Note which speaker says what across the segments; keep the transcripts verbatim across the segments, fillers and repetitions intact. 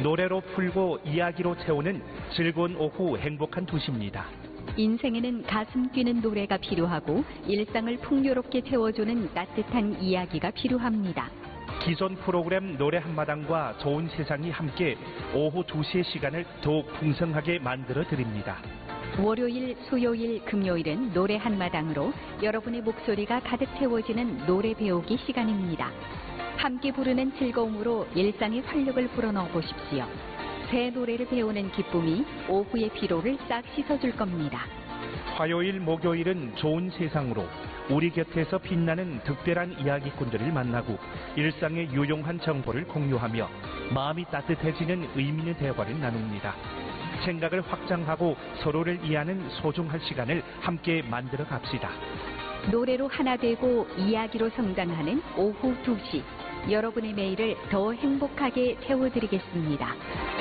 Speaker 1: 노래로 풀고 이야기로 채우는 즐거운 오후 행복한 두 시입니다.
Speaker 2: 인생에는 가슴 뛰는 노래가 필요하고 일상을 풍요롭게 채워주는 따뜻한 이야기가 필요합니다.
Speaker 1: 기존 프로그램 노래 한마당과 좋은 세상이 함께 오후 두 시의 시간을 더욱 풍성하게 만들어 드립니다.
Speaker 2: 월요일, 수요일, 금요일은 노래 한마당으로 여러분의 목소리가 가득 채워지는 노래 배우기 시간입니다. 함께 부르는 즐거움으로 일상의 활력을 불어넣어 보십시오. 새 노래를 배우는 기쁨이 오후의 피로를 싹 씻어줄 겁니다.
Speaker 1: 화요일, 목요일은 좋은 세상으로 우리 곁에서 빛나는 특별한 이야기꾼들을 만나고 일상의 유용한 정보를 공유하며 마음이 따뜻해지는 의미 있는 대화를 나눕니다. 생각을 확장하고 서로를 이해하는 소중한 시간을 함께 만들어 갑시다.
Speaker 2: 노래로 하나 되고 이야기로 성장하는 오후 두 시. 여러분의 매일을 더 행복하게 채워드리겠습니다.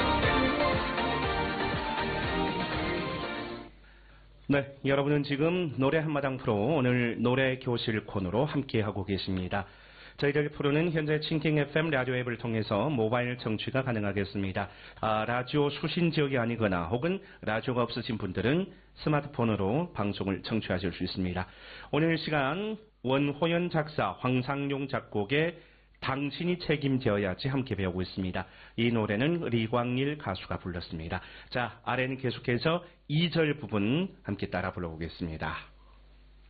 Speaker 1: 네, 여러분은 지금 노래 한마당 프로 오늘 노래 교실 코너로 함께하고 계십니다. 저희들 프로는 현재 蜻蜓 에프엠 라디오 앱을 통해서 모바일 청취가 가능하겠습니다. 아, 라디오 수신 지역이 아니거나 혹은 라디오가 없으신 분들은 스마트폰으로 방송을 청취하실 수 있습니다. 오늘 시간 원호연 작사, 황상용 작곡의 당신이 책임져야지 함께 배우고 있습니다. 이 노래는 리광일 가수가 불렀습니다. 자, 아래는 계속해서 이 절 부분 함께 따라 불러보겠습니다.